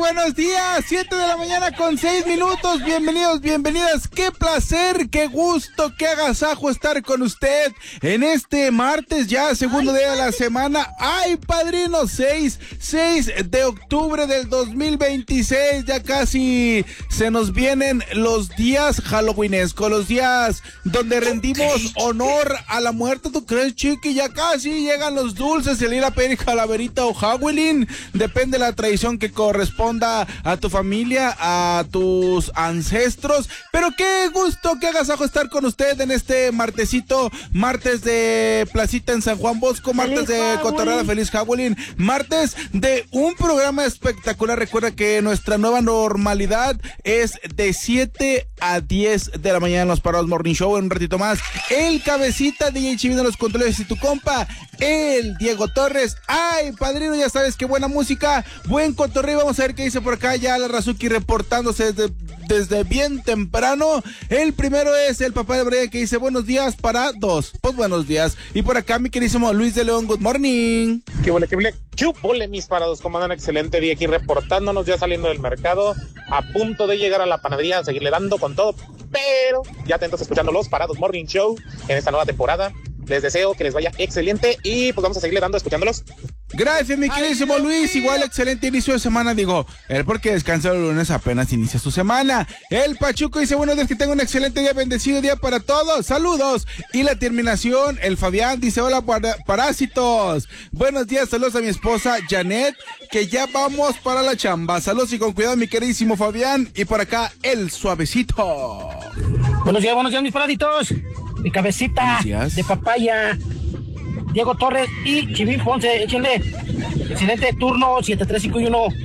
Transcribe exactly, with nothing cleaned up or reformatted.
buenos días, siete de la mañana con seis minutos, bienvenidos, bienvenidas, qué placer, qué gusto, qué agasajo estar con usted en este martes ya, segundo día de la semana. ¡Ay, padrino! seis de octubre del dos mil veintiséis, ya casi se nos vienen los días halloweenescos, los días donde rendimos honor a la muerte. ¿Tú crees, chiqui? Ya casi llegan los dulces, el ir a pedir calaverita o Halloween, depende de la tradición que corresponda a tu familia, a tus ancestros, pero qué gusto, qué agasajo estar con usted en este martesito, martes de placita en San Juan Bosco, martes de cotorrada, feliz Halloween, martes de un programa espectacular. Recuerda que nuestra nueva normalidad es de siete a diez de la mañana en los Parados Morning Show. En un ratito más, el cabecita D J Chivino en los controles y tu compa, el Diego Torres. Ay, padrino, ya sabes qué buena música, buen cotorreo. Vamos a ver qué dice por acá ya la Razuki reportándose desde, desde bien temprano. El primero es el papá de Brian, que dice buenos días para dos. Pues buenos días. Y por acá mi queridísimo Luis de León, good morning. Qué huele, qué huele, chupole mis parados, como andan, excelente día aquí reportándonos, ya saliendo del mercado, a punto de llegar a la panadería, a seguirle dando con todo, pero ya atentos escuchando los Parados Morning Show en esta nueva temporada. Les deseo que les vaya excelente y pues vamos a seguirle dando, escuchándolos. Gracias, mi queridísimo Luis. Igual excelente inicio de semana, digo, él porque descansa el lunes apenas inicia su semana. El Pachuco dice buenos días, que tenga un excelente día, bendecido día para todos, saludos. Y la terminación, el Fabián dice hola para, parásitos, buenos días, saludos a mi esposa Janet, que ya vamos para la chamba, saludos y con cuidado mi queridísimo Fabián. Y por acá el suavecito. Buenos días, buenos días mis paraditos, mi cabecita de papaya, Diego Torres y Chivín Ponce, échenle excelente turno siete tres cinco y uno.